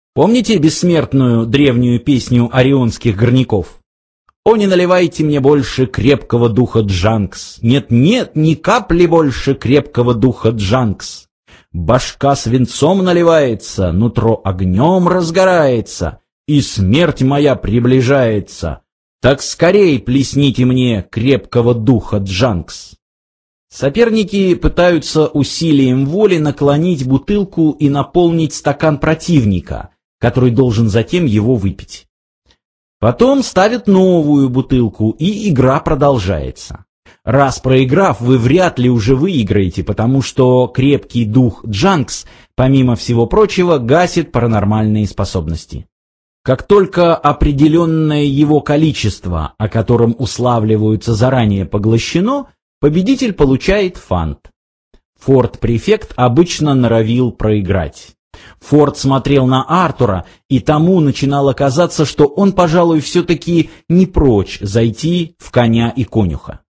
Помните бессмертную древнюю песню орионских горняков? «О, не наливайте мне больше крепкого духа Джанкс! Нет-нет, ни капли больше крепкого духа Джанкс! Башка свинцом наливается, нутро огнем разгорается, и смерть моя приближается! Так скорей плесните мне крепкого духа Джанкс!» Соперники пытаются усилием воли наклонить бутылку и наполнить стакан противника, который должен затем его выпить. Потом ставят новую бутылку, и игра продолжается. Раз проиграв, вы вряд ли уже выиграете, потому что крепкий дух Джанкс, помимо всего прочего, гасит паранормальные способности. Как только определенное его количество, о котором уславливаются заранее, поглощено, победитель получает фант. Форд-префект обычно норовил проиграть. Форд смотрел на Артура, и тому начинало казаться, что он, пожалуй, все-таки не прочь зайти в коня и конюха.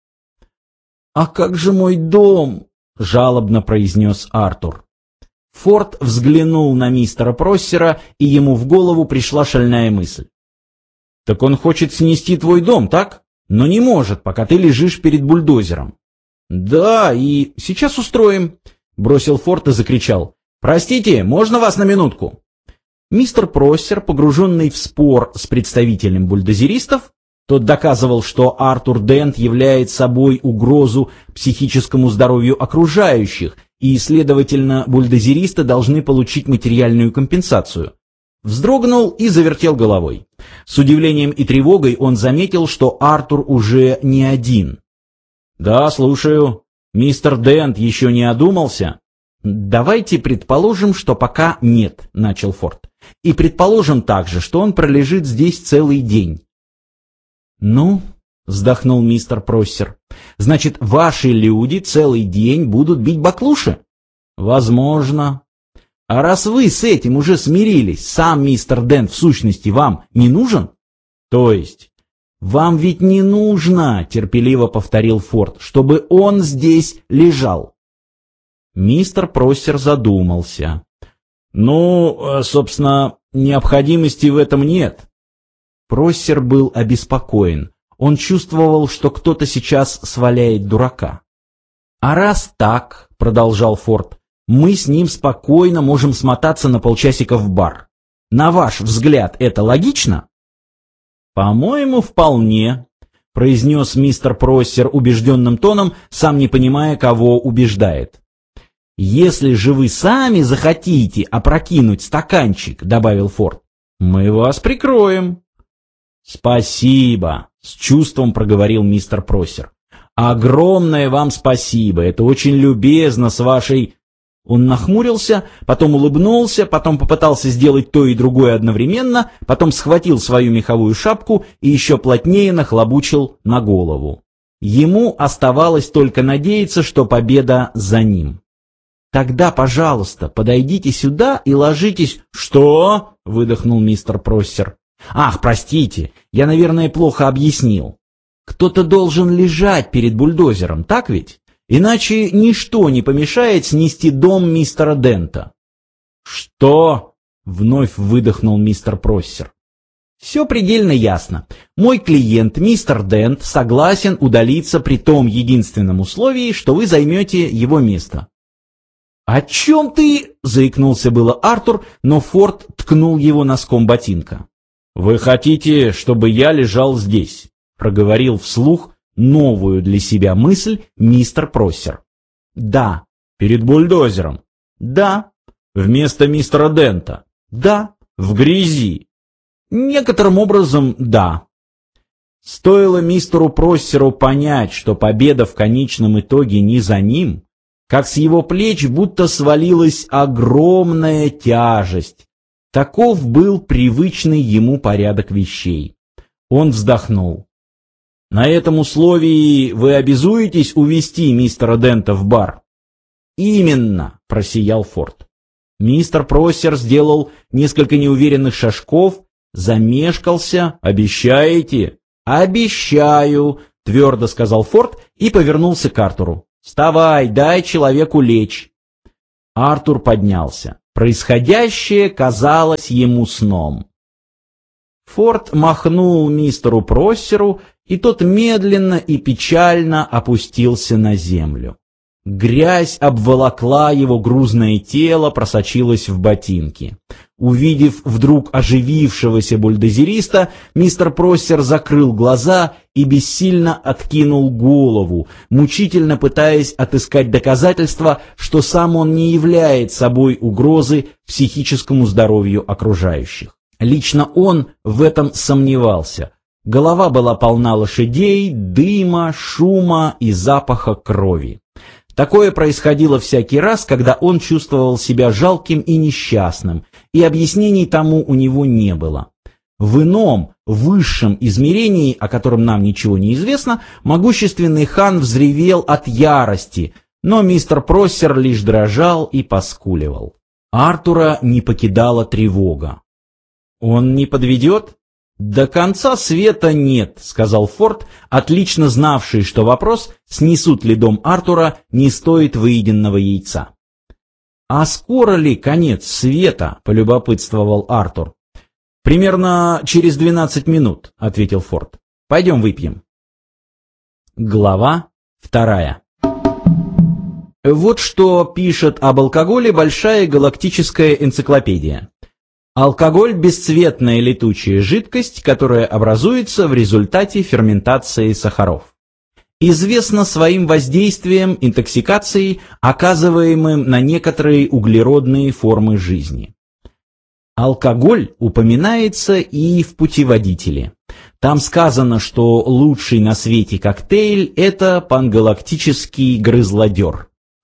«А как же мой дом?» — жалобно произнес Артур. Форд взглянул на мистера Проссера, и ему в голову пришла шальная мысль. «Так он хочет снести твой дом, так? Но не может, пока ты лежишь перед бульдозером». «Да, и сейчас устроим», — бросил Форд и закричал. «Простите, можно вас на минутку?» Мистер Проссер, погруженный в спор с представителем бульдозеристов, тот доказывал, что Артур Дент является собой угрозу психическому здоровью окружающих, и, следовательно, бульдозеристы должны получить материальную компенсацию. Вздрогнул и завертел головой. С удивлением и тревогой он заметил, что Артур уже не один. «Да, слушаю. Мистер Дент еще не одумался?» «Давайте предположим, что пока нет», — начал Форд. «И предположим также, что он пролежит здесь целый день». «Ну?» — вздохнул мистер Проссер. «Значит, ваши люди целый день будут бить баклуши?» «Возможно». «А раз вы с этим уже смирились, сам мистер Дент в сущности вам не нужен?» «То есть?» «Вам ведь не нужно», — терпеливо повторил Форд, — «чтобы он здесь лежал». Мистер Проссер задумался. «Ну, собственно, необходимости в этом нет». Проссер был обеспокоен. Он чувствовал, что кто-то сейчас сваляет дурака. «А раз так, — продолжал Форд, — мы с ним спокойно можем смотаться на полчасика в бар. На ваш взгляд, это логично?» «По-моему, вполне», — произнес мистер Проссер убежденным тоном, сам не понимая, кого убеждает. «Если же вы сами захотите опрокинуть стаканчик, — добавил Форд, — мы вас прикроем». «Спасибо», — с чувством проговорил мистер Проссер. «Огромное вам спасибо, это очень любезно с вашей...» Он нахмурился, потом улыбнулся, потом попытался сделать то и другое одновременно, потом схватил свою меховую шапку и еще плотнее нахлобучил на голову. Ему оставалось только надеяться, что победа за ним. «Тогда, пожалуйста, подойдите сюда и ложитесь...» «Что?» — выдохнул мистер Проссер. «Ах, простите, я, наверное, плохо объяснил. Кто-то должен лежать перед бульдозером, так ведь? Иначе ничто не помешает снести дом мистера Дента». «Что?» — вновь выдохнул мистер Проссер. «Все предельно ясно. Мой клиент, мистер Дент, согласен удалиться при том единственном условии, что вы займете его место». «О чем ты?» — заикнулся было Артур, но Форд ткнул его носком ботинка. «Вы хотите, чтобы я лежал здесь?» — проговорил вслух новую для себя мысль мистер Проссер. «Да». «Перед бульдозером?» «Да». «Вместо мистера Дента?» «Да». «В грязи?» «Некоторым образом, да». Стоило мистеру Проссеру понять, что победа в конечном итоге не за ним, как с его плеч будто свалилась огромная тяжесть. Таков был привычный ему порядок вещей. Он вздохнул. «На этом условии вы обязуетесь увести мистера Дента в бар?» «Именно», — просиял Форд. Мистер Проссер сделал несколько неуверенных шажков, замешкался. «Обещаете?» «Обещаю», — твердо сказал Форд и повернулся к Артуру. «Вставай, дай человеку лечь». Артур поднялся. Происходящее казалось ему сном. Форд махнул мистеру Проссеру, и тот медленно и печально опустился на землю. Грязь обволокла его грузное тело, просочилась в ботинки. Увидев вдруг оживившегося бульдозериста, мистер Проссер закрыл глаза и бессильно откинул голову, мучительно пытаясь отыскать доказательства, что сам он не является собой угрозы психическому здоровью окружающих. Лично он в этом сомневался. Голова была полна лошадей, дыма, шума и запаха крови. Такое происходило всякий раз, когда он чувствовал себя жалким и несчастным, и объяснений тому у него не было. В ином, высшем измерении, о котором нам ничего не известно, могущественный хан взревел от ярости, но мистер Проссер лишь дрожал и поскуливал. Артура не покидала тревога. «Он не подведет?» «До конца света нет», — сказал Форд, отлично знавший, что вопрос, снесут ли дом Артура, не стоит выеденного яйца. «А скоро ли конец света?» — полюбопытствовал Артур. «Примерно через 12 минут», — ответил Форд. «Пойдем выпьем». Глава 2. Вот что пишет об алкоголе большая галактическая энциклопедия. Алкоголь – бесцветная летучая жидкость, которая образуется в результате ферментации сахаров. Известно своим воздействием интоксикацией, оказываемым на некоторые углеродные формы жизни. Алкоголь упоминается и в путеводителе. Там сказано, что лучший на свете коктейль – это пангалактический грызлодер.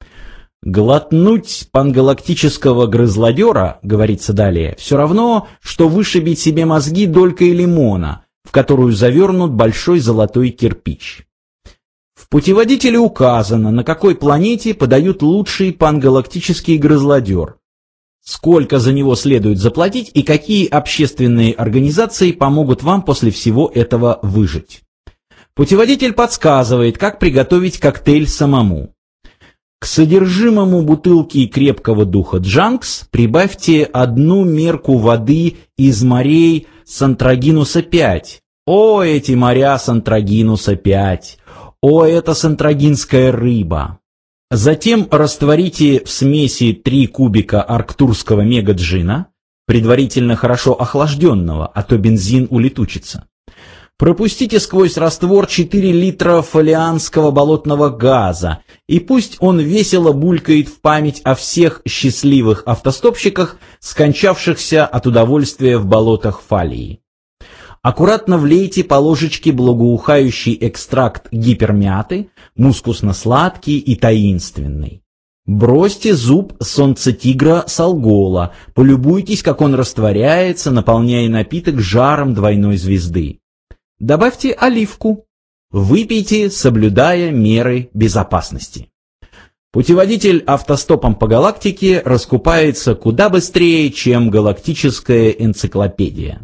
Глотнуть пангалактического грызлодера, говорится далее, все равно, что вышибить себе мозги долькой лимона, в которую завернут большой золотой кирпич. В путеводителе указано, на какой планете подают лучший пангалактический грызлодер, сколько за него следует заплатить и какие общественные организации помогут вам после всего этого выжить. Путеводитель подсказывает, как приготовить коктейль самому. К содержимому бутылки крепкого духа Джанкс прибавьте 1 мерку воды из морей Сантрагинуса-5. О, эти моря Сантрагинуса-5! О, это сантрагинская рыба! Затем растворите в смеси 3 кубика арктурского мегаджина, предварительно хорошо охлажденного, а то бензин улетучится. Пропустите сквозь раствор 4 литра фолианского болотного газа, и пусть он весело булькает в память о всех счастливых автостопщиках, скончавшихся от удовольствия в болотах Фалии. Аккуратно влейте по ложечке благоухающий экстракт гипермяты, мускусно-сладкий и таинственный. Бросьте зуб солнцетигра салгола, полюбуйтесь, как он растворяется, наполняя напиток жаром двойной звезды. Добавьте оливку. Выпейте, соблюдая меры безопасности. Путеводитель автостопом по галактике раскупается куда быстрее, чем галактическая энциклопедия.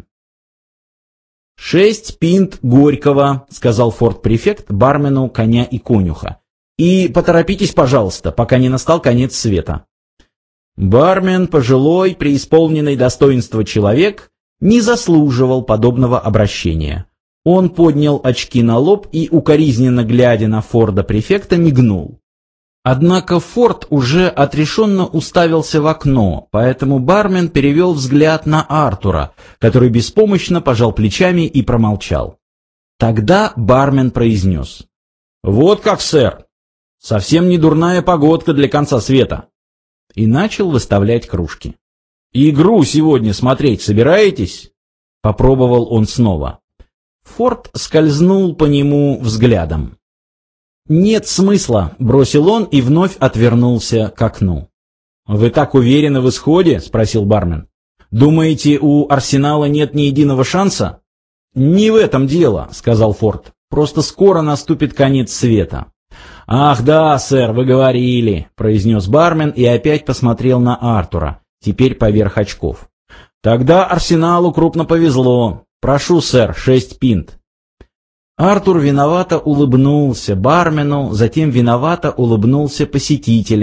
6 пинт Горького, сказал форт-префект бармену коня и конюха. И поторопитесь, пожалуйста, пока не настал конец света. Бармен, пожилой, преисполненный достоинства человек, не заслуживал подобного обращения. Он поднял очки на лоб и, укоризненно глядя на Форда-префекта, мигнул. Однако Форд уже отрешенно уставился в окно, поэтому бармен перевел взгляд на Артура, который беспомощно пожал плечами и промолчал. Тогда бармен произнес: «Вот как, сэр! Совсем не дурная погодка для конца света!» И начал выставлять кружки. «Игру сегодня смотреть собираетесь?» Попробовал он снова. Форд скользнул по нему взглядом. «Нет смысла», — бросил он и вновь отвернулся к окну. «Вы так уверены в исходе?» — спросил бармен. «Думаете, у Арсенала нет ни единого шанса?» «Не в этом дело», — сказал Форд. «Просто скоро наступит конец света». «Ах да, сэр, вы говорили», — произнес бармен и опять посмотрел на Артура, теперь поверх очков. «Тогда Арсеналу крупно повезло. Прошу, сэр, 6 пинт». Артур виновато улыбнулся бармену, затем виновато улыбнулся посетителям,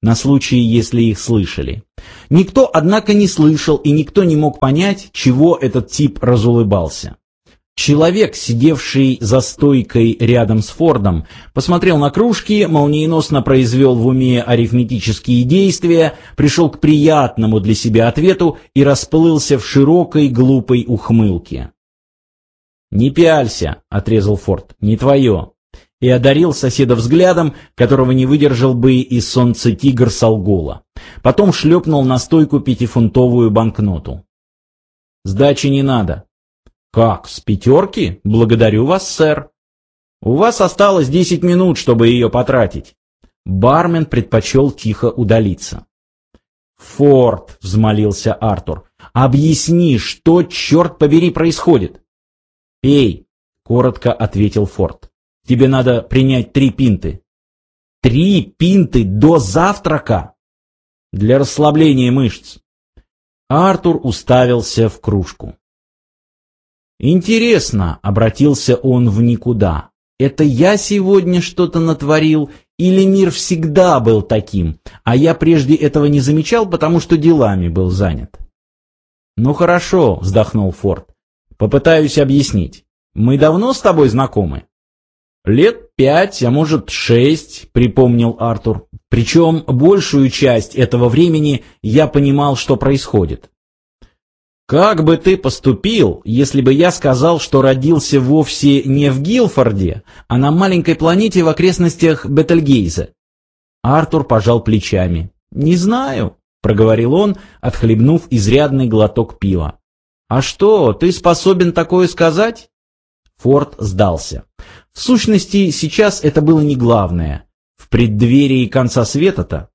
на случай, если их слышали. Никто, однако, не слышал, и никто не мог понять, чего этот тип разулыбался. Человек, сидевший за стойкой рядом с Фордом, посмотрел на кружки, молниеносно произвел в уме арифметические действия, пришел к приятному для себя ответу и расплылся в широкой глупой ухмылке. «Не пялься», — отрезал Форд, — «не твое», и одарил соседа взглядом, которого не выдержал бы и солнцетигр Салгола. Потом шлепнул на стойку 5-фунтовую банкноту. «Сдачи не надо». «Как, с пятерки? Благодарю вас, сэр». «У вас осталось 10 минут, чтобы ее потратить». Бармен предпочел тихо удалиться. «Форд», — взмолился Артур, — «объясни, что, черт побери, происходит?» «Пей», — коротко ответил Форд. «Тебе надо принять 3 пинты». 3 пинты до завтрака? Для расслабления мышц. Артур уставился в кружку. «Интересно», — обратился он в никуда, — «это я сегодня что-то натворил, или мир всегда был таким, а я прежде этого не замечал, потому что делами был занят?» «Ну хорошо», — вздохнул Форд, — «попытаюсь объяснить. Мы давно с тобой знакомы?» «Лет 5, а может 6», — припомнил Артур. «Причем большую часть этого времени я понимал, что происходит». «Как бы ты поступил, если бы я сказал, что родился вовсе не в Гилфорде, а на маленькой планете в окрестностях Бетельгейзе?» Артур пожал плечами. «Не знаю», — проговорил он, отхлебнув изрядный глоток пива. «А что, ты способен такое сказать?» Форд сдался. В сущности, сейчас это было не главное. В преддверии конца света-то.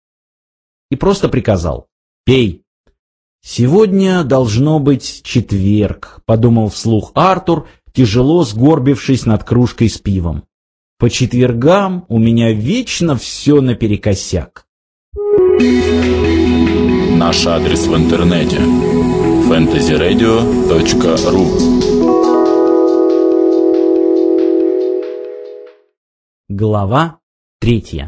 И просто приказал: «Пей». «Сегодня должно быть четверг», — подумал вслух Артур, тяжело сгорбившись над кружкой с пивом. «По четвергам у меня вечно все наперекосяк». Наш адрес в интернете fantasyradio.ru. Глава 3.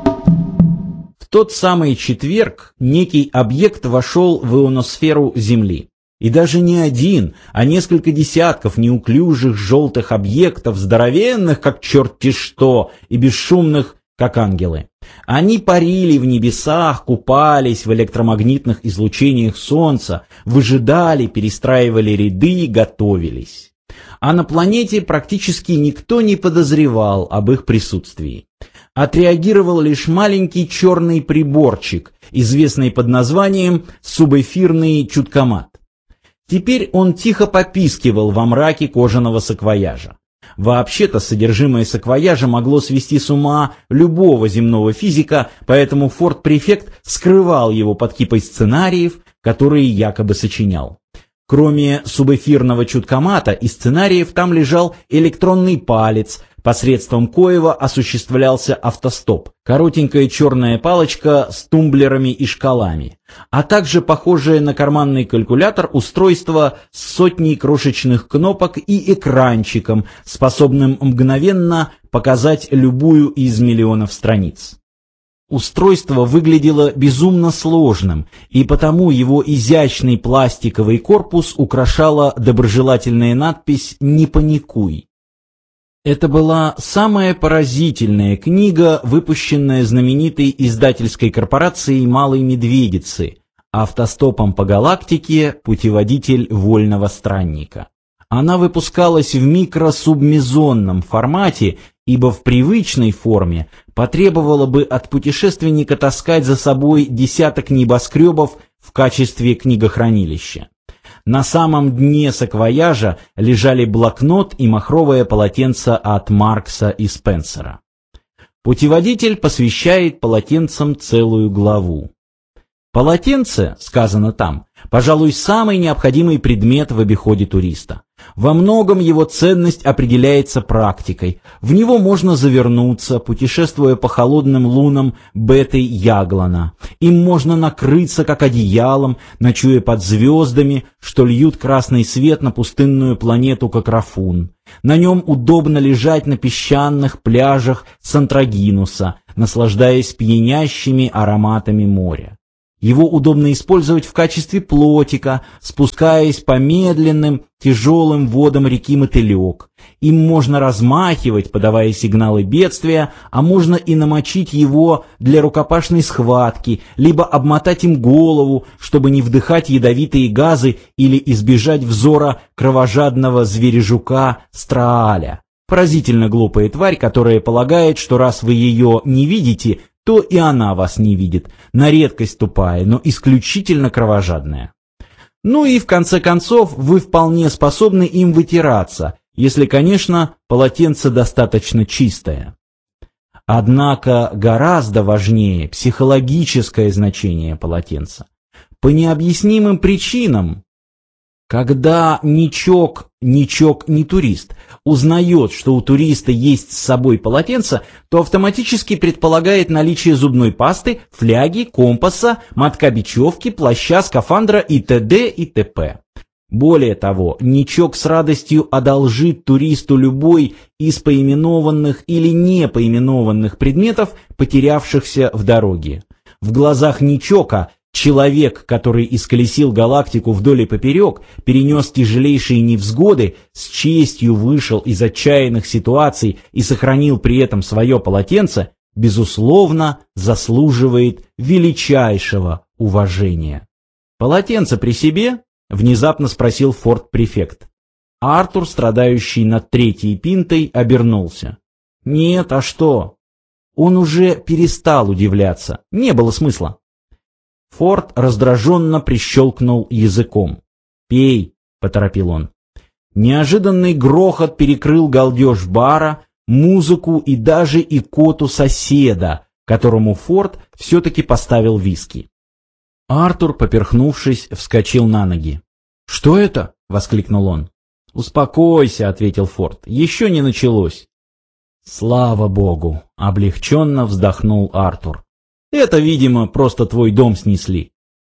В тот самый четверг некий объект вошел в ионосферу Земли. И даже не один, а несколько десятков неуклюжих желтых объектов, здоровенных, как черти что, и бесшумных, как ангелы. Они парили в небесах, купались в электромагнитных излучениях Солнца, выжидали, перестраивали ряды, готовились. А на планете практически никто не подозревал об их присутствии. Отреагировал лишь маленький черный приборчик, известный под названием субэфирный чуткомат. Теперь он тихо попискивал во мраке кожаного саквояжа. Вообще-то содержимое саквояжа могло свести с ума любого земного физика, поэтому Форд-префект скрывал его под кипой сценариев, которые якобы сочинял. Кроме субэфирного чуткомата и сценариев там лежал электронный палец, посредством коего осуществлялся автостоп, коротенькая черная палочка с тумблерами и шкалами, а также похожее на карманный калькулятор устройство с сотней крошечных кнопок и экранчиком, способным мгновенно показать любую из миллионов страниц. Устройство выглядело безумно сложным, и потому его изящный пластиковый корпус украшала доброжелательная надпись «Не паникуй». Это была самая поразительная книга, выпущенная знаменитой издательской корпорацией «Малой Медведицы», автостопом по галактике «Путеводитель вольного странника». Она выпускалась в микросубмезонном формате, ибо в привычной форме потребовало бы от путешественника таскать за собой десяток небоскребов в качестве книгохранилища. На самом дне саквояжа лежали блокнот и махровое полотенце от Маркса и Спенсера. Путеводитель посвящает полотенцам целую главу. Полотенце, сказано там, пожалуй, самый необходимый предмет в обиходе туриста. Во многом его ценность определяется практикой. В него можно завернуться, путешествуя по холодным лунам Беты-Яглана. Им можно накрыться, как одеялом, ночуя под звездами, что льют красный свет на пустынную планету Кокрафун. На нем удобно лежать на песчаных пляжах Сантрагинуса, наслаждаясь пьянящими ароматами моря. Его удобно использовать в качестве плотика, спускаясь по медленным, тяжелым водам реки Мотылек. Им можно размахивать, подавая сигналы бедствия, а можно и намочить его для рукопашной схватки, либо обмотать им голову, чтобы не вдыхать ядовитые газы или избежать взора кровожадного звережука Страаля. Поразительно глупая тварь, которая полагает, что раз вы ее не видите, то и она вас не видит, на редкость тупая, но исключительно кровожадная. Ну и в конце концов вы вполне способны им вытираться, если, конечно, полотенце достаточно чистое. Однако гораздо важнее психологическое значение полотенца. По необъяснимым причинам, когда ничок не турист, узнает, что у туриста есть с собой полотенце, то автоматически предполагает наличие зубной пасты, фляги, компаса, мотка бечевки, плаща, скафандра и т.д. и т.п. Более того, ничок с радостью одолжит туристу любой из поименованных или не поименованных предметов, потерявшихся в дороге. В глазах ничока человек, который исколесил галактику вдоль и поперек, перенес тяжелейшие невзгоды, с честью вышел из отчаянных ситуаций и сохранил при этом свое полотенце, безусловно, заслуживает величайшего уважения. «Полотенце при себе?» — внезапно спросил форт-префект. Артур, страдающий над третьей пинтой, обернулся. «Нет, а что?» Он уже перестал удивляться, не было смысла. Форд раздраженно прищелкнул языком. «Пей», — поторопил он. Неожиданный грохот перекрыл галдеж бара, музыку и даже икоту соседа, которому Форд все-таки поставил виски. Артур, поперхнувшись, вскочил на ноги. «Что это?» — воскликнул он. «Успокойся», — ответил Форд. «Еще не началось». «Слава богу!» — облегченно вздохнул Артур. «Это, видимо, просто твой дом снесли».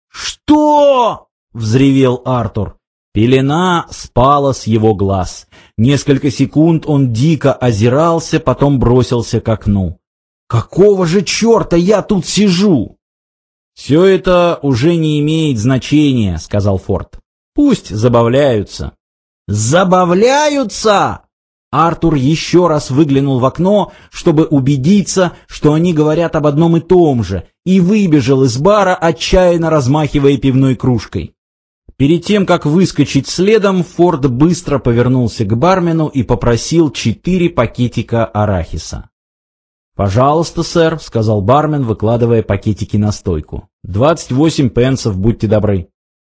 «Что?» — взревел Артур. Пелена спала с его глаз. Несколько секунд он дико озирался, потом бросился к окну. «Какого же черта я тут сижу?» «Все это уже не имеет значения», — сказал Форд. «Пусть забавляются». «Забавляются?» Артур еще раз выглянул в окно, чтобы убедиться, что они говорят об одном и том же, и выбежал из бара, отчаянно размахивая пивной кружкой. Перед тем, как выскочить следом, Форд быстро повернулся к бармену и попросил 4 пакетика арахиса. «Пожалуйста, сэр», — сказал бармен, выкладывая пакетики на стойку. 28 пенсов, будьте добры.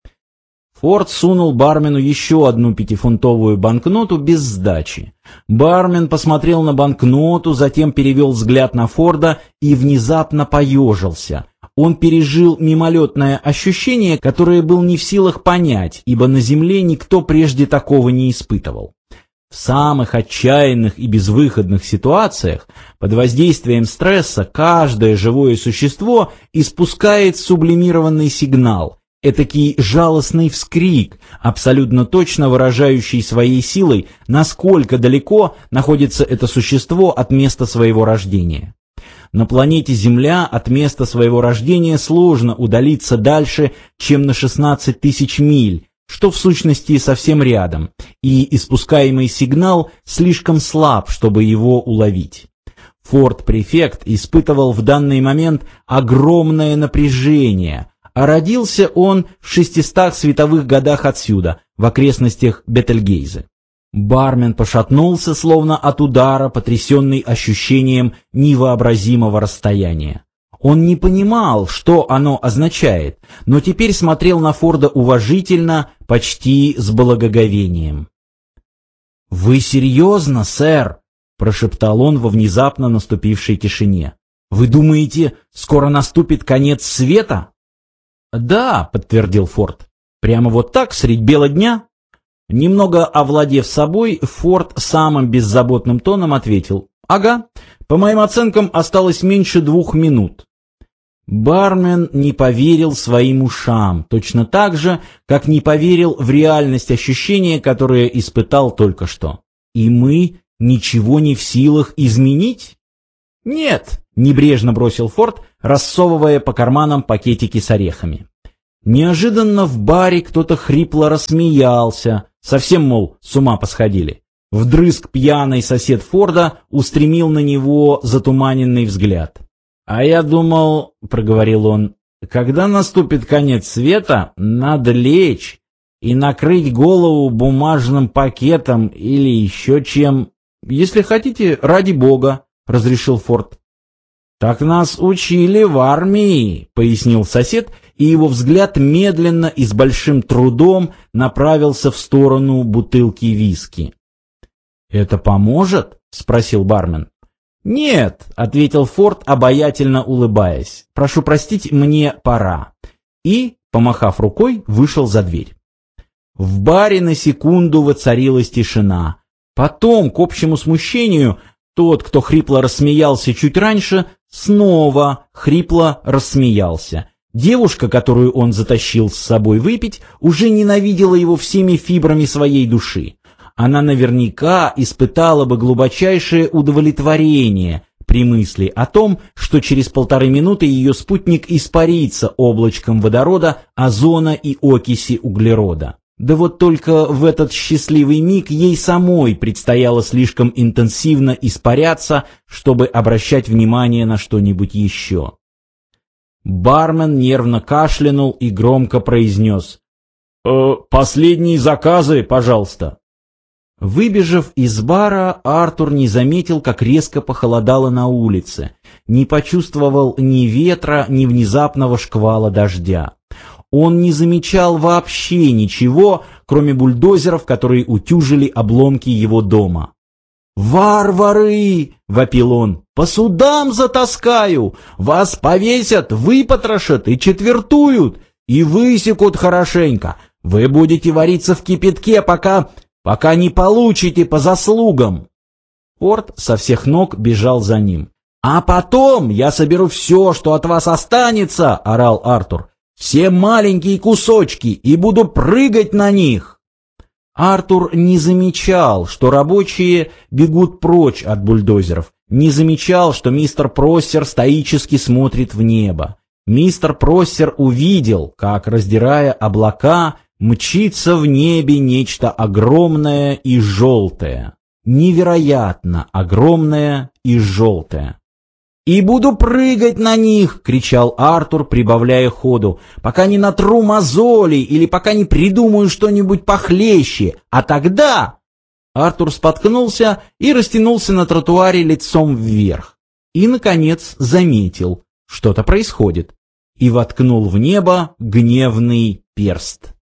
Форд сунул бармену еще одну 5-фунтовую банкноту без сдачи. Бармен посмотрел на банкноту, затем перевел взгляд на Форда и внезапно поежился. Он пережил мимолетное ощущение, которое был не в силах понять, ибо на земле никто прежде такого не испытывал. В самых отчаянных и безвыходных ситуациях под воздействием стресса каждое живое существо испускает сублимированный сигнал, этакий жалостный вскрик, абсолютно точно выражающий своей силой, насколько далеко находится это существо от места своего рождения. На планете Земля от места своего рождения сложно удалиться дальше, чем на 16 тысяч миль, что в сущности совсем рядом, и испускаемый сигнал слишком слаб, чтобы его уловить. Форт-префект испытывал в данный момент огромное напряжение, а родился он в 600 световых годах отсюда, в окрестностях Бетельгейзе. Бармен пошатнулся, словно от удара, потрясенный ощущением невообразимого расстояния. Он не понимал, что оно означает, но теперь смотрел на Форда уважительно, почти с благоговением. «Вы серьезно, сэр?» — прошептал он во внезапно наступившей тишине. «Вы думаете, скоро наступит конец света?» «Да», — подтвердил Форд. «Прямо вот так, средь бела дня?» Немного овладев собой, Форд самым беззаботным тоном ответил: «Ага, по моим оценкам осталось меньше 2 минут». Бармен не поверил своим ушам, точно так же, как не поверил в реальность ощущения, которое испытал только что. «И мы ничего не в силах изменить?» «Нет», — небрежно бросил Форд, рассовывая по карманам пакетики с орехами. Неожиданно в баре кто-то хрипло рассмеялся, совсем, мол, с ума посходили. Вдрызг пьяный сосед Форда устремил на него затуманенный взгляд. «А я думал, — проговорил он, — когда наступит конец света, надо лечь и накрыть голову бумажным пакетом или еще чем. Если хотите, ради бога, — разрешил Форд. «Так нас учили в армии», — пояснил сосед, и его взгляд медленно и с большим трудом направился в сторону бутылки виски. «Это поможет?» — спросил бармен. «Нет», — ответил Форд, обаятельно улыбаясь. «Прошу простить, мне пора». И, помахав рукой, вышел за дверь. В баре на секунду воцарилась тишина. Потом, к общему смущению, тот, кто хрипло рассмеялся чуть раньше, снова хрипло рассмеялся. Девушка, которую он затащил с собой выпить, уже ненавидела его всеми фибрами своей души. Она наверняка испытала бы глубочайшее удовлетворение при мысли о том, что через 1,5 минуты ее спутник испарится облачком водорода, озона и окиси углерода. Да вот только в этот счастливый миг ей самой предстояло слишком интенсивно испаряться, чтобы обращать внимание на что-нибудь еще. Бармен нервно кашлянул и громко произнес: «Последние заказы, пожалуйста». Выбежав из бара, Артур не заметил, как резко похолодало на улице, не почувствовал ни ветра, ни внезапного шквала дождя. Он не замечал вообще ничего, кроме бульдозеров, которые утюжили обломки его дома. «Варвары!» — вопил он. «По судам затаскаю! Вас повесят, выпотрошат и четвертуют, и высекут хорошенько. Вы будете вариться в кипятке, пока не получите по заслугам!» Форд со всех ног бежал за ним. «А потом я соберу все, что от вас останется!» — орал Артур. «Все маленькие кусочки, и буду прыгать на них!» Артур не замечал, что рабочие бегут прочь от бульдозеров, не замечал, что мистер Проссер стоически смотрит в небо. Мистер Проссер увидел, как, раздирая облака, мчится в небе нечто огромное и желтое. Невероятно огромное и желтое. «И буду прыгать на них!» — кричал Артур, прибавляя ходу, «пока не натру мозоли или пока не придумаю что-нибудь похлеще. А тогда...» Артур споткнулся и растянулся на тротуаре лицом вверх. И, наконец, заметил, что-то происходит, и воткнул в небо гневный перст.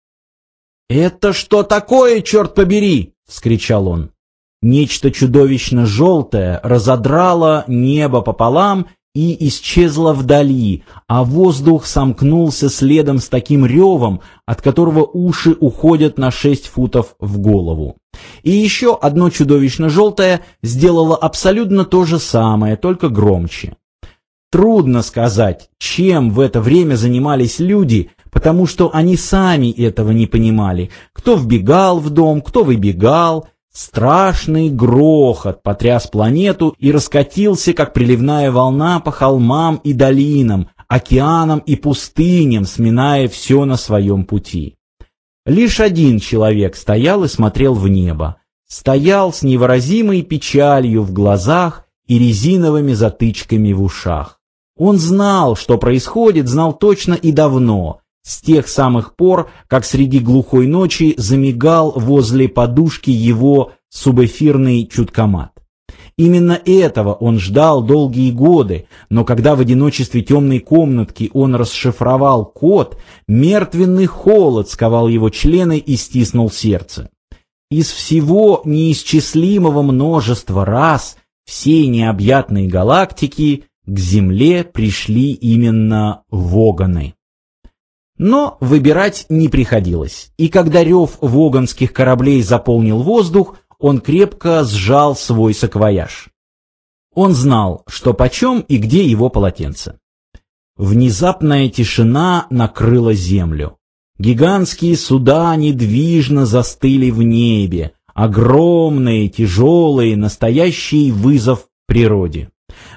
«Это что такое, черт побери?» — вскричал он. Нечто чудовищно желтое разодрало небо пополам и исчезло вдали, а воздух сомкнулся следом с таким ревом, от которого уши уходят на 6 футов в голову. И еще одно чудовищно желтое сделало абсолютно то же самое, только громче. Трудно сказать, чем в это время занимались люди, потому что они сами этого не понимали. Кто вбегал в дом, кто выбегал. Страшный грохот потряс планету и раскатился, как приливная волна, по холмам и долинам, океанам и пустыням, сминая все на своем пути. Лишь один человек стоял и смотрел в небо. Стоял с невыразимой печалью в глазах и резиновыми затычками в ушах. Он знал, что происходит, знал точно и давно, с тех самых пор, как среди глухой ночи замигал возле подушки его субэфирный чуткомат. Именно этого он ждал долгие годы, но когда в одиночестве темной комнатки он расшифровал код, мертвенный холод сковал его члены и стиснул сердце. Из всего неисчислимого множества рас всей необъятной галактики к Земле пришли именно воганы. Но выбирать не приходилось, и когда рев воганских кораблей заполнил воздух, он крепко сжал свой саквояж. Он знал, что почем и где его полотенце. Внезапная тишина накрыла землю. Гигантские суда недвижно застыли в небе, огромные, тяжелые, настоящий вызов природе.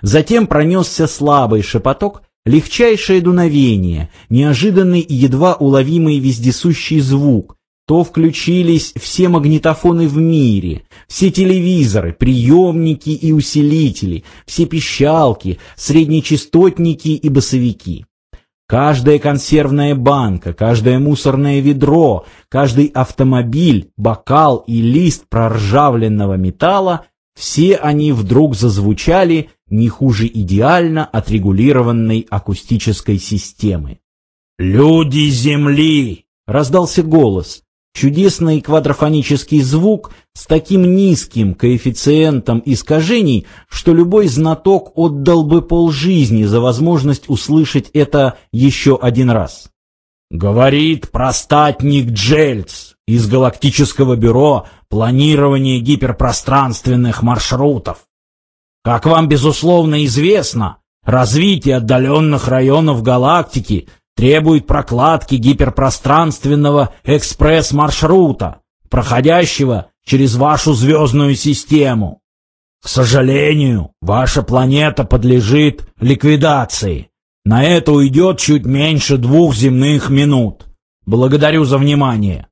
Затем пронесся слабый шепоток, легчайшее дуновение, неожиданный и едва уловимый вездесущий звук. То включились все магнитофоны в мире, все телевизоры, приемники и усилители, все пищалки, среднечастотники и басовики. Каждая консервная банка, каждое мусорное ведро, каждый автомобиль, бокал и лист проржавленного металла — все они вдруг зазвучали не хуже идеально отрегулированной акустической системы. «Люди Земли!» — раздался голос. Чудесный квадрофонический звук с таким низким коэффициентом искажений, что любой знаток отдал бы полжизни за возможность услышать это еще один раз. Говорит простатник Джельц из Галактического бюро планирования гиперпространственных маршрутов. Как вам, безусловно, известно, развитие отдаленных районов галактики требует прокладки гиперпространственного экспресс-маршрута, проходящего через вашу звездную систему. К сожалению, ваша планета подлежит ликвидации. На это уйдет чуть меньше 2 земных минут. Благодарю за внимание.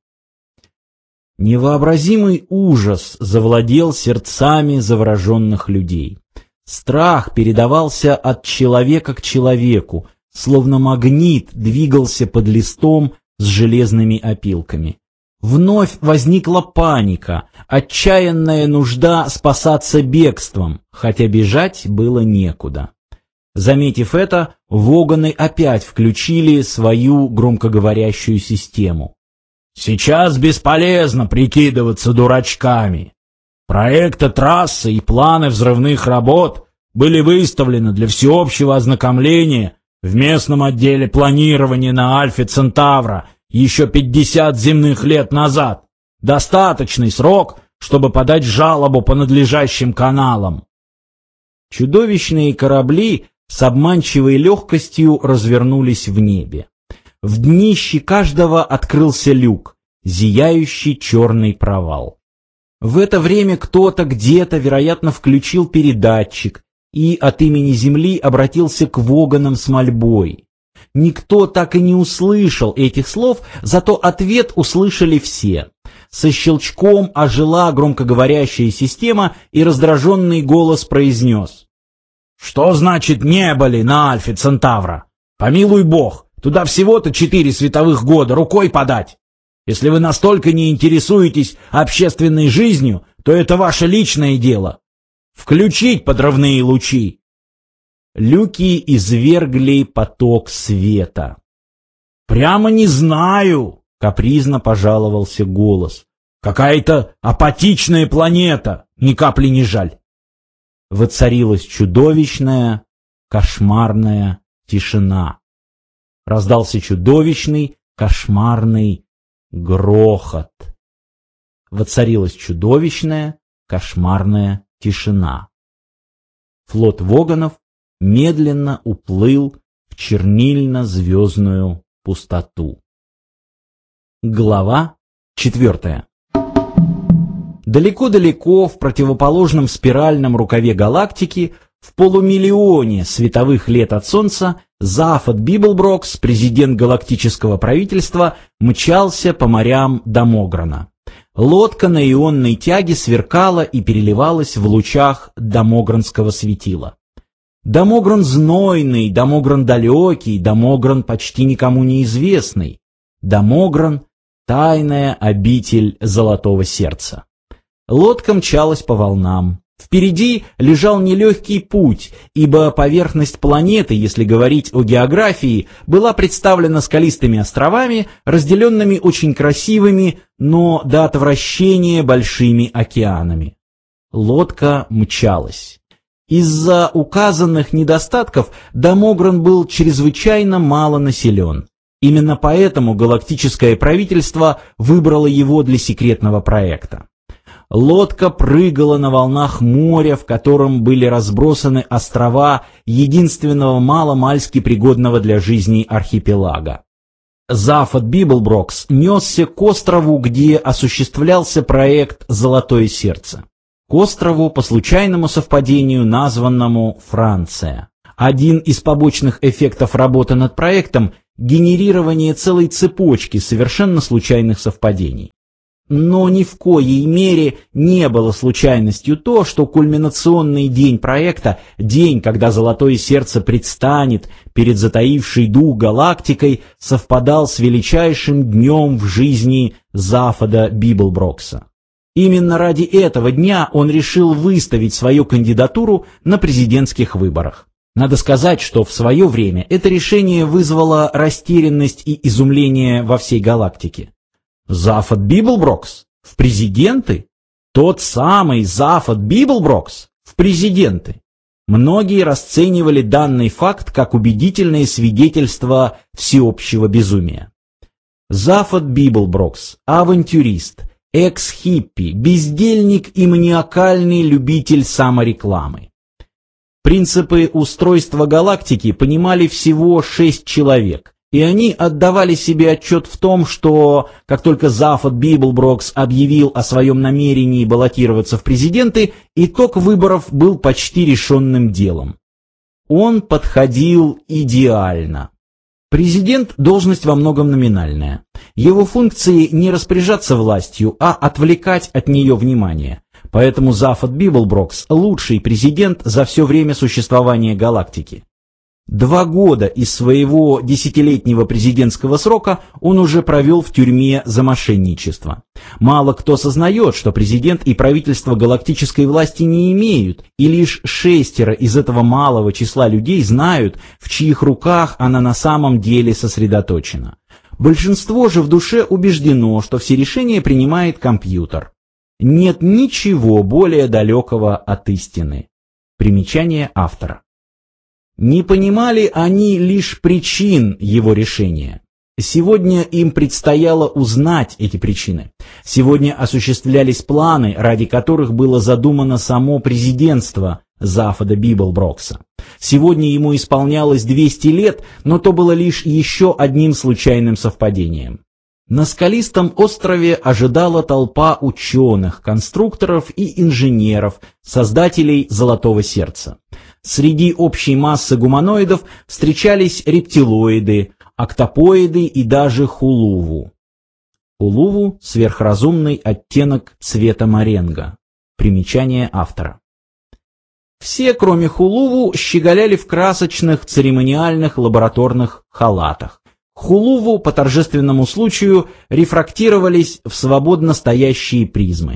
Невообразимый ужас завладел сердцами завороженных людей. Страх передавался от человека к человеку, словно магнит двигался под листом с железными опилками. Вновь возникла паника, отчаянная нужда спасаться бегством, хотя бежать было некуда. Заметив это, Воганы опять включили свою громкоговорящую систему. «Сейчас бесполезно прикидываться дурачками. Проекты трассы и планы взрывных работ были выставлены для всеобщего ознакомления в местном отделе планирования на Альфе Центавра еще 50 земных лет назад. Достаточный срок, чтобы подать жалобу по надлежащим каналам». Чудовищные корабли с обманчивой легкостью развернулись в небе. В днище каждого открылся люк, зияющий черный провал. В это время кто-то где-то, вероятно, включил передатчик и от имени Земли обратился к Воганам с мольбой. Никто так и не услышал этих слов, зато ответ услышали все. Со щелчком ожила громкоговорящая система, и раздраженный голос произнес: «Что значит не были на Альфе Центавра? Помилуй бог, туда всего-то 4 световых года, рукой подать. Если вы настолько не интересуетесь общественной жизнью, то это ваше личное дело. Включить подрывные лучи». Люки извергли поток света. «Прямо не знаю», — капризно пожаловался голос. «Какая-то апатичная планета, ни капли не жаль». Воцарилась чудовищная, кошмарная тишина. Раздался чудовищный, кошмарный грохот. Воцарилась чудовищная, кошмарная тишина. Флот Воганов медленно уплыл в чернильно-звездную пустоту. Глава 4. Далеко-далеко в противоположном спиральном рукаве галактики, в полумиллионе световых лет от Солнца, Зафот Бибблброкс, президент галактического правительства, мчался по морям Дамограна. Лодка на ионной тяге сверкала и переливалась в лучах дамогранского светила. Дамогран знойный, Дамогран далекий, Дамогран почти никому неизвестный. Дамогран — тайная обитель Золотого Сердца. Лодка мчалась по волнам. Впереди лежал нелегкий путь, ибо поверхность планеты, если говорить о географии, была представлена скалистыми островами, разделенными очень красивыми, но до отвращения большими океанами. Лодка мчалась. Из-за указанных недостатков Дамогран был чрезвычайно мало населен. Именно поэтому галактическое правительство выбрало его для секретного проекта. Лодка прыгала на волнах моря, в котором были разбросаны острова единственного мало-мальски пригодного для жизни архипелага. Зафот Бибблброкс несся к острову, где осуществлялся проект «Золотое сердце». к острову, по случайному совпадению названному Франция. Один из побочных эффектов работы над проектом – генерирование целой цепочки совершенно случайных совпадений. Но ни в коей мере не было случайностью то, что кульминационный день проекта, день, когда Золотое Сердце предстанет перед затаившей дух галактикой, совпадал с величайшим днем в жизни Зафода Библброкса. Именно ради этого дня он решил выставить свою кандидатуру на президентских выборах. Надо сказать, что в свое время это решение вызвало растерянность и изумление во всей галактике. Зафод Библброкс в президенты? Тот самый Зафод Библброкс в президенты? Многие расценивали данный факт как убедительное свидетельство всеобщего безумия. Зафод Библброкс, авантюрист, экс-хиппи, бездельник и маниакальный любитель саморекламы. Принципы устройства галактики понимали всего 6 человек, и они отдавали себе отчет в том, что, как только Зафод Библброкс объявил о своем намерении баллотироваться в президенты, итог выборов был почти решенным делом. Он подходил идеально. Президент – должность во многом номинальная. Его функции не распоряжаться властью, а отвлекать от нее внимание. Поэтому Зафод Библброкс – лучший президент за все время существования галактики. 2 года из своего 10-летнего президентского срока он уже провел в тюрьме за мошенничество. Мало кто сознает, что президент и правительство галактической власти не имеют, и лишь 6 из этого малого числа людей знают, в чьих руках она на самом деле сосредоточена. Большинство же в душе убеждено, что все решения принимает компьютер. Нет ничего более далекого от истины. Примечание автора. Не понимали они лишь причин его решения. Сегодня им предстояло узнать эти причины. Сегодня осуществлялись планы, ради которых было задумано само президентство Зафода Библброкса. Сегодня ему исполнялось 200 лет, но то было лишь еще одним случайным совпадением. На скалистом острове ожидала толпа ученых, конструкторов и инженеров, создателей Золотого Сердца. Среди общей массы гуманоидов встречались рептилоиды, октопоиды и даже хулуву. Хулуву – сверхразумный оттенок цвета моренго. Примечание автора. Все, кроме хулуву, щеголяли в красочных церемониальных лабораторных халатах. Хулуву по торжественному случаю рефрактировались в свободно стоящие призмы.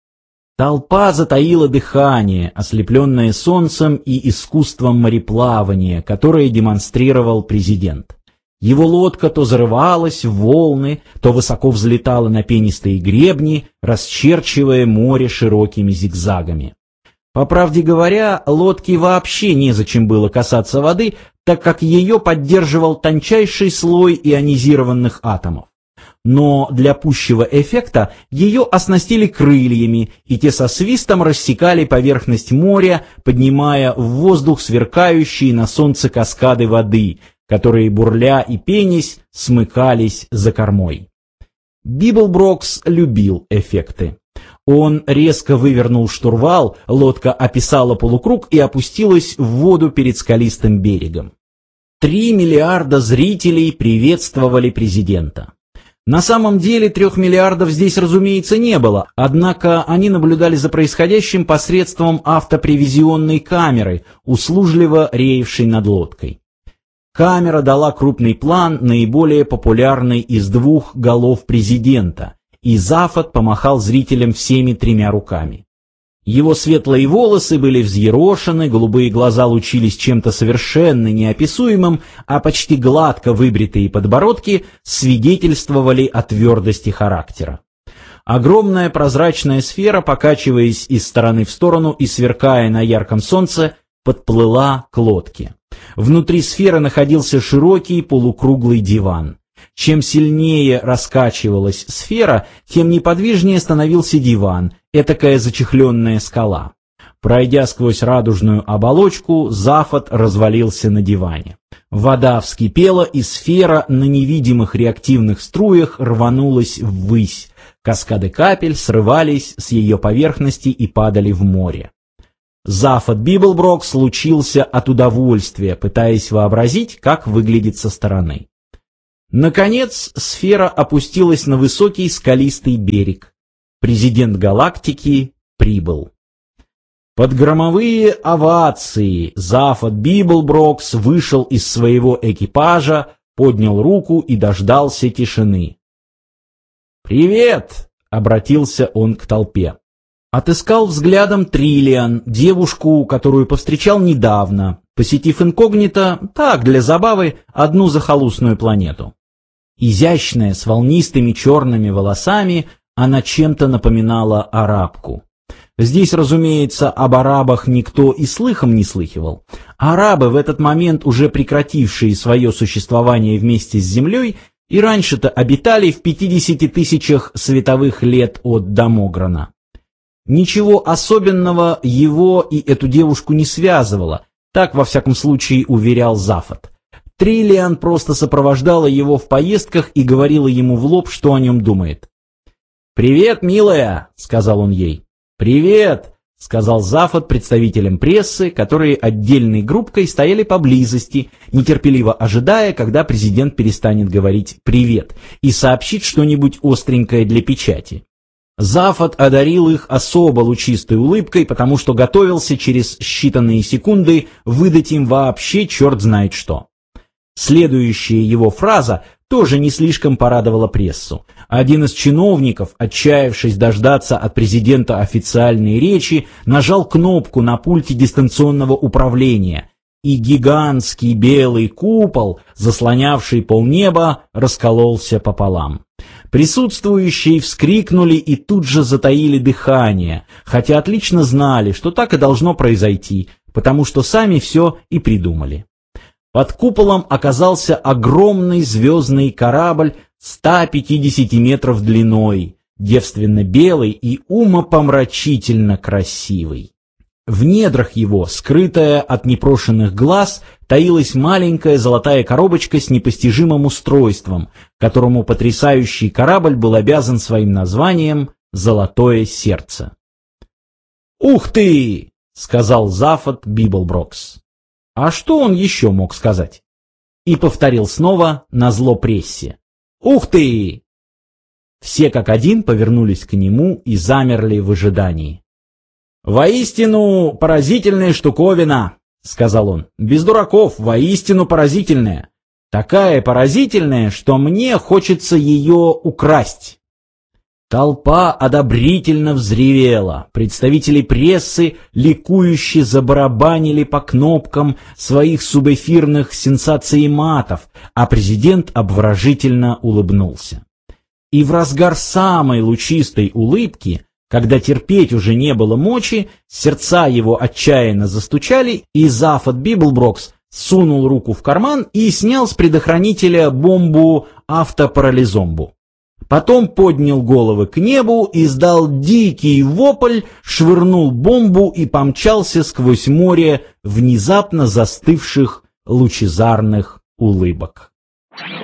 Толпа затаила дыхание, ослепленное солнцем и искусством мореплавания, которое демонстрировал президент. Его лодка то зарывалась в волны, то высоко взлетала на пенистые гребни, расчерчивая море широкими зигзагами. По правде говоря, лодке вообще незачем было касаться воды, так как ее поддерживал тончайший слой ионизированных атомов. Но для пущего эффекта ее оснастили крыльями, и те со свистом рассекали поверхность моря, поднимая в воздух сверкающие на солнце каскады воды, которые, бурля и пенясь, смыкались за кормой. Библброкс любил эффекты. Он резко вывернул штурвал, лодка описала полукруг и опустилась в воду перед скалистым берегом. 3 миллиарда зрителей приветствовали президента. На самом деле 3 миллиардов здесь, разумеется, не было, однако они наблюдали за происходящим посредством автопревизионной камеры, услужливо реевшей над лодкой. Камера дала крупный план наиболее популярной из 2 голов президента, и Зафод помахал зрителям всеми 3 руками. Его светлые волосы были взъерошены, голубые глаза лучились чем-то совершенно неописуемым, а почти гладко выбритые подбородки свидетельствовали о твердости характера. Огромная прозрачная сфера, покачиваясь из стороны в сторону и сверкая на ярком солнце, подплыла к лодке. Внутри сферы находился широкий полукруглый диван. Чем сильнее раскачивалась сфера, тем неподвижнее становился диван, этакая зачехленная скала. Пройдя сквозь радужную оболочку, Зафод развалился на диване. Вода вскипела, и сфера на невидимых реактивных струях рванулась ввысь. Каскады капель срывались с ее поверхности и падали в море. Зафот Библброкс лучился от удовольствия, пытаясь вообразить, как выглядит со стороны. Наконец, сфера опустилась на высокий скалистый берег. Президент галактики прибыл. Под громовые овации Зафот Библброкс вышел из своего экипажа, поднял руку и дождался тишины. «Привет!» — обратился он к толпе. Отыскал взглядом Триллиан, девушку, которую повстречал недавно, посетив инкогнито, так, для забавы, одну захолустную планету. Изящная, с волнистыми черными волосами, она чем-то напоминала арабку. Здесь, разумеется, об арабах никто и слыхом не слыхивал. Арабы, в этот момент уже прекратившие свое существование вместе с Землей, и раньше-то обитали в 50 тысячах световых лет от Дамограна. Ничего особенного его и эту девушку не связывало, так, во всяком случае, уверял Зафот. Триллиан просто сопровождала его в поездках и говорила ему в лоб, что о нем думает. «Привет, милая», — сказал он ей. «Привет», — сказал Зафот представителям прессы, которые отдельной группкой стояли поблизости, нетерпеливо ожидая, когда президент перестанет говорить «привет» и сообщит что-нибудь остренькое для печати. Зафот одарил их особо лучистой улыбкой, потому что готовился через считанные секунды выдать им вообще черт знает что. Следующая его фраза тоже не слишком порадовала прессу. Один из чиновников, отчаявшись дождаться от президента официальной речи, нажал кнопку на пульте дистанционного управления, и гигантский белый купол, заслонявший полнеба, раскололся пополам. Присутствующие вскрикнули и тут же затаили дыхание, хотя отлично знали, что так и должно произойти, потому что сами все и придумали. Под куполом оказался огромный звездный корабль 150 метров длиной, девственно белый и умопомрачительно красивый. В недрах его, скрытая от непрошенных глаз, таилась маленькая золотая коробочка с непостижимым устройством, которому потрясающий корабль был обязан своим названием «Золотое сердце». «Ух ты!» — сказал Зафот Библброкс. А что он еще мог сказать? И повторил снова назло прессе. «Ух ты!» Все как один повернулись к нему и замерли в ожидании. «Воистину поразительная штуковина», — сказал он. «Без дураков, воистину поразительная. Такая поразительная, что мне хочется ее украсть». Толпа одобрительно взревела, представители прессы ликующе забарабанили по кнопкам своих субэфирных сенсаций-матов, а президент обворожительно улыбнулся. И в разгар самой лучистой улыбки, когда терпеть уже не было мочи, сердца его отчаянно застучали, и Зафот Библброкс сунул руку в карман и снял с предохранителя бомбу автопарализомбу. Потом поднял головы к небу, издал дикий вопль, швырнул бомбу и помчался сквозь море внезапно застывших лучезарных улыбок.